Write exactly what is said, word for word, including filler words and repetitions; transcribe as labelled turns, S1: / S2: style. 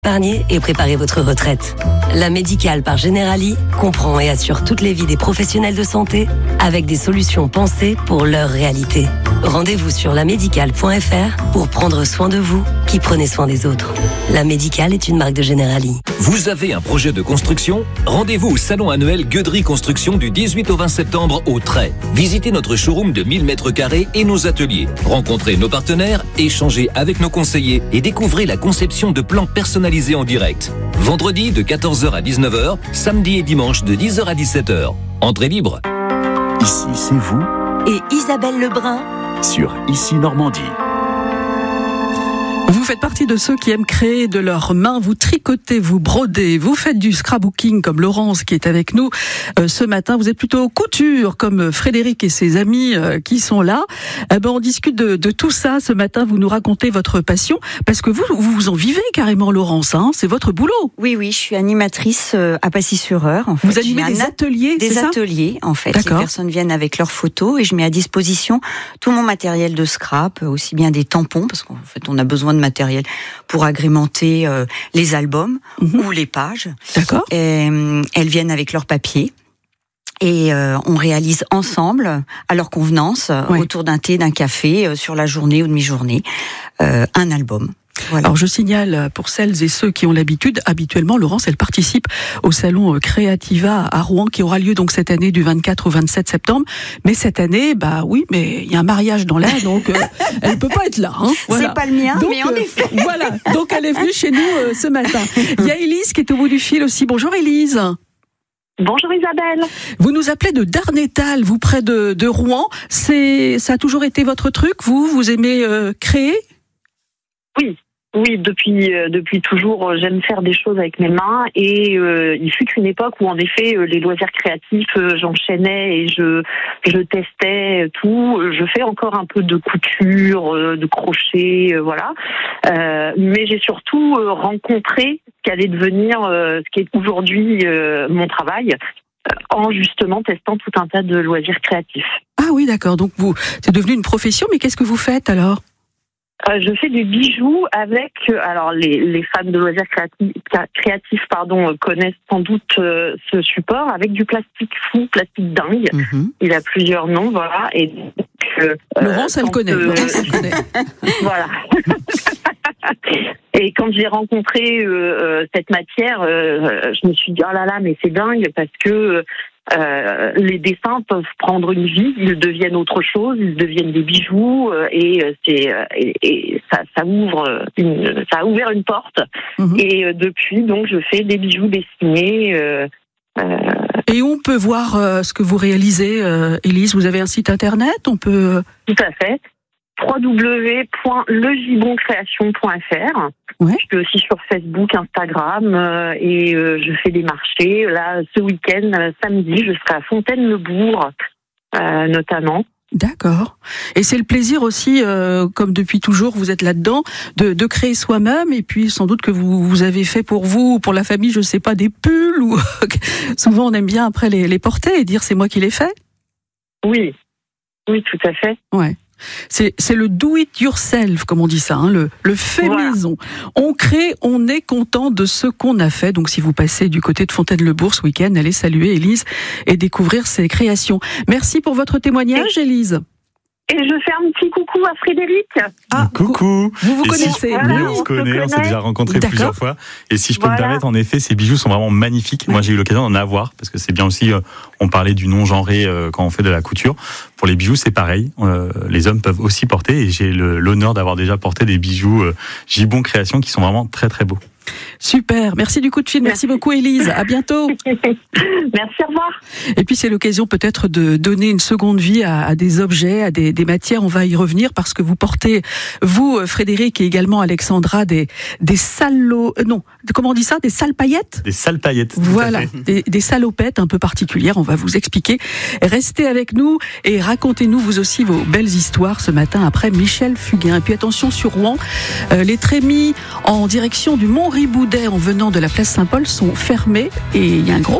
S1: Épargnez et préparez votre retraite. La Médicale par Generali comprend et assure toutes les vies des professionnels de santé avec des solutions pensées pour leur réalité. Rendez-vous sur la médicale point f r pour prendre soin de vous qui prenez soin des autres. La Médicale est une marque de Generali.
S2: Vous avez un projet de construction ? Rendez-vous au salon annuel Gueudery Construction du dix-huit au vingt septembre au Trait. Visitez notre showroom de mille mètres carrés et nos ateliers. Rencontrez nos partenaires, échangez avec nos conseillers et découvrez la conception de plans personnalisés en direct. Vendredi de quatorze heures à dix-neuf heures, samedi et dimanche de dix heures à dix-sept heures. Entrée libre.
S3: Ici, c'est vous.
S1: Et Isabelle Lebrun
S3: Sur Ici Normandie.
S4: Vous faites partie de ceux qui aiment créer de leurs mains, vous tricotez, vous brodez, vous faites du scrapbooking comme Laurence qui est avec nous euh, ce matin. Vous êtes plutôt couture comme Frédéric et ses amis euh, qui sont là. Eh ben, on discute de, de tout ça ce matin. Vous nous racontez votre passion parce que vous, vous vous en vivez carrément, Laurence. Hein, c'est votre boulot.
S5: Oui, oui, je suis animatrice euh, à Passy-sur-Eure. En fait.
S4: Vous animez des
S5: a-
S4: ateliers,
S5: Des
S4: c'est ça ?
S5: ateliers, en fait.
S4: D'accord.
S5: Les personnes viennent avec leurs photos et je mets à disposition tout mon matériel de scrap, aussi bien des tampons, parce qu'en fait, on a besoin de matériel pour agrémenter euh, les albums
S4: Mhm.
S5: ou les pages.
S4: D'accord.
S5: Et, euh, elles viennent avec leurs papiers. Et euh, on réalise ensemble, à leur convenance,
S4: Ouais.
S5: autour d'un thé, d'un café, euh, sur la journée ou demi-journée, euh, un album. Voilà.
S4: Alors je signale pour celles et ceux qui ont l'habitude, habituellement Laurence elle participe au salon Creativa à Rouen qui aura lieu donc cette année du vingt-quatre au vingt-sept septembre. Mais cette année, bah oui, mais il y a un mariage dans l'air donc euh, elle peut pas être là. Hein, voilà.
S5: C'est pas le mien,
S4: Donc,
S5: mais en
S4: euh,
S5: effet.
S4: Voilà, donc elle est venue chez nous euh, ce matin. Il y a Élise qui est au bout du fil aussi. Bonjour Élise.
S6: Bonjour Isabelle.
S4: Vous nous appelez de Darnétal, vous près de, de Rouen. C'est, ça a toujours été votre truc, vous Vous aimez euh, créer ?
S6: Oui, oui, depuis euh, depuis toujours, euh, j'aime faire des choses avec mes mains et euh, il fut une époque où en effet euh, les loisirs créatifs, euh, j'enchaînais et je je testais tout. Je fais encore un peu de couture, euh, de crochet, euh, voilà. Euh, mais j'ai surtout euh, rencontré ce qu'allait devenir, euh, ce qui est aujourd'hui euh, mon travail, euh, en justement testant tout un tas de loisirs créatifs.
S4: Ah oui, d'accord. Donc vous, c'est devenu une profession, mais qu'est-ce que vous faites alors ?
S6: Euh, je fais des bijoux avec, euh, alors les, les fans de loisirs créatifs, créatifs pardon, euh, connaissent sans doute euh, ce support, avec du plastique fou, plastique dingue.
S4: Mm-hmm.
S6: Il a plusieurs noms, voilà. Et donc, euh,
S4: Laurence, elle
S6: quand,
S4: connaît.
S6: euh,
S4: Laurence, elle connaît.
S6: voilà. Et quand j'ai rencontré euh, euh, cette matière, euh, je me suis dit, oh là là, mais c'est dingue, parce que euh, les dessins peuvent prendre une vie, ils deviennent autre chose, ils deviennent des bijoux, euh, et c'est euh, et, et ça, ça ouvre une, ça a ouvert une porte.
S4: Mhm.
S6: Et euh, depuis, donc, je fais des bijoux dessinés. Euh, euh,
S4: Et on peut voir euh, ce que vous réalisez, euh, Élise. Vous avez un site internet, on peut.
S6: tout à fait. w w w point le gibon création point f r.
S4: Ouais.
S6: Je suis aussi sur Facebook, Instagram, euh, et euh, je fais des marchés. Là, ce week-end, euh, samedi, je serai à Fontaine-le-Bourg, euh, notamment.
S4: D'accord. Et c'est le plaisir aussi, euh, comme depuis toujours, vous êtes là-dedans, de, de créer soi-même. Et puis sans doute que vous, vous avez fait pour vous, pour la famille, je sais pas, des pulls ou souvent on aime bien après les, les porter et dire c'est moi qui les fais.
S6: Oui, oui, tout à fait.
S4: Ouais. C'est, c'est le do it yourself, comme on dit ça, hein, le, le fait
S6: Voilà.
S4: maison. On crée, on est content de ce qu'on a fait. Donc, si vous passez du côté de Fontaine-le-Bourg ce week-end, allez saluer Élise et découvrir ses créations. Merci pour votre témoignage, Élise.
S6: Et je fais un petit coucou à Frédéric.
S4: Ah,
S7: Coucou.
S4: Vous vous
S7: Et si
S4: connaissez
S7: je-
S6: Voilà,
S7: Oui,
S6: on
S7: on se
S6: se
S7: connaît, on s'est
S6: connaît.
S7: déjà rencontrés
S4: D'accord.
S7: plusieurs fois. Et si je peux
S6: Voilà.
S7: me permettre, en effet, ces bijoux sont vraiment magnifiques. Moi, j'ai eu l'occasion d'en avoir, parce que c'est bien aussi, euh, on parlait du non-genré euh, quand on fait de la couture. Pour les bijoux, c'est pareil. Euh, les hommes peuvent aussi porter, et j'ai le- l'honneur d'avoir déjà porté des bijoux euh, Gibon Création qui sont vraiment très très beaux.
S4: Super. Merci du coup de fil. Merci,
S6: Merci.
S4: beaucoup, Élise. À bientôt.
S6: Merci, au revoir.
S4: Et puis c'est l'occasion peut-être de donner une seconde vie à, à des objets, à des, des matières. On va y revenir parce que vous portez, vous Frédéric et également Alexandra, des des salo, euh, non, comment on dit ça, des sales paillettes.
S7: Des sales paillettes. tout à
S4: Voilà,
S7: fait.
S4: des, des salopettes un peu particulières. On va vous expliquer. Restez avec nous et racontez-nous vous aussi vos belles histoires ce matin après Michel Fugain. Et puis attention sur Rouen, euh, les trémies en direction du Mont Riboudet en venant de la place Saint-Paul sont fermés et il y a un gros